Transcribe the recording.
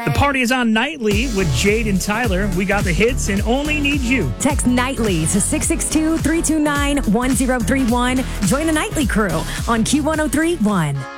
The party is on Nightly with Jade and Tyler. We got the hits and Only Need You. Text Nightly to 662-329-1031. Join the Nightly crew on Q103.1.